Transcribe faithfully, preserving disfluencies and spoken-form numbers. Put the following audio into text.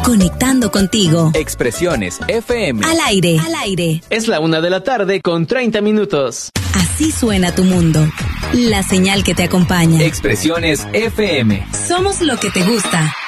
Conectando contigo. Expresiones F M. Al aire. Al aire. Es la una de la tarde con treinta minutos. Así suena tu mundo. La señal que te acompaña. Expresiones F M. Somos lo que te gusta.